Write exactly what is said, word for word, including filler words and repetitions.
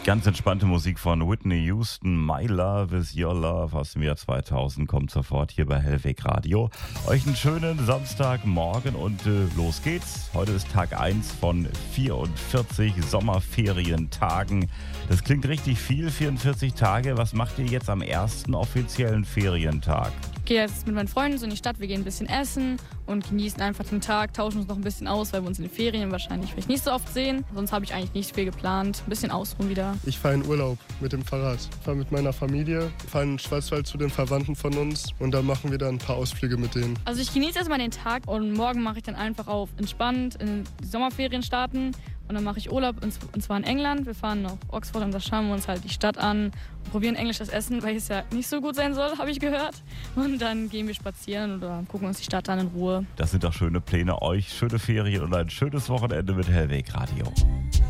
Ganz entspannte Musik von Whitney Houston. My Love is Your Love aus dem Jahr zweitausend kommt sofort hier bei Hellweg Radio. Euch einen schönen Samstagmorgen und äh, los geht's. Heute ist Tag eins von vierundvierzig Sommerferientagen. Das klingt richtig viel, vierundvierzig Tage. Was macht ihr jetzt am ersten offiziellen Ferientag? Ich gehe jetzt mit meinen Freunden so in die Stadt, wir gehen ein bisschen essen und genießen einfach den Tag, tauschen uns noch ein bisschen aus, weil wir uns in den Ferien wahrscheinlich vielleicht nicht so oft sehen. Sonst habe ich eigentlich nicht viel geplant. Ein bisschen ausruhen wieder. Ich fahre in Urlaub mit dem Fahrrad. Ich fahre mit meiner Familie, fahre in den Schwarzwald zu den Verwandten von uns und dann machen wir dann ein paar Ausflüge mit denen. Also ich genieße erstmal den Tag und morgen mache ich dann einfach auf entspannt in die Sommerferien starten. Und dann mache ich Urlaub, und zwar in England. Wir fahren nach Oxford und da schauen wir uns halt die Stadt an und probieren englisches Essen, weil es ja nicht so gut sein soll, habe ich gehört. Und dann gehen wir spazieren oder gucken uns die Stadt an in Ruhe. Das sind doch schöne Pläne. Euch schöne Ferien und ein schönes Wochenende mit Hellweg Radio.